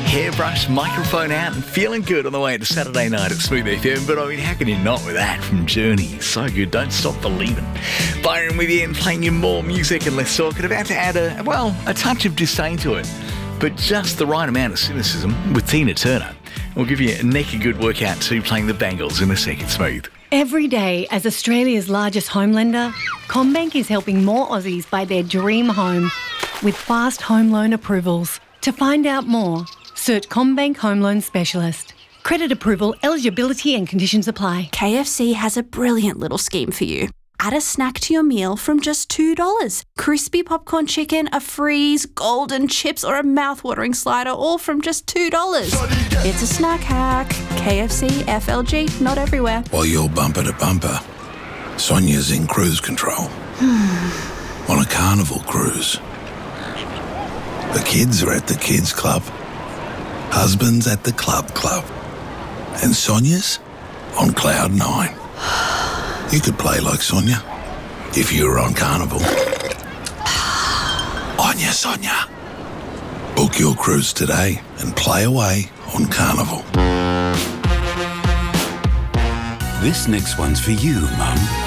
Hairbrush, microphone out and feeling good on the way to Saturday night at Smooth FM. But I mean, how can you not with that from Journey? So good, don't stop believing. Byron with you and playing you more music and less talk. And about to add a touch of disdain to it, but just the right amount of cynicism with Tina Turner. We'll give you a neck a good workout too, playing the Bangles in a second. Smooth. Every day, as Australia's largest home lender, CommBank is helping more Aussies buy their dream home with fast home loan approvals. To find out more, search CommBank Home Loan Specialist. Credit approval, eligibility and conditions apply. KFC has a brilliant little scheme for you. Add a snack to your meal from just $2. Crispy popcorn chicken, a freeze, golden chips or a mouth-watering slider, all from just $2. It's a snack hack. KFC, FLG, not everywhere. While you're bumper to bumper, Sonia's in cruise control. On a carnival cruise. The kids are at the kids club. Husband's at the club. And Sonia's on cloud 9. You could play like Sonia if you were on Carnival. Onya Sonia. Book your cruise today and play away on Carnival. This next one's for you, Mum.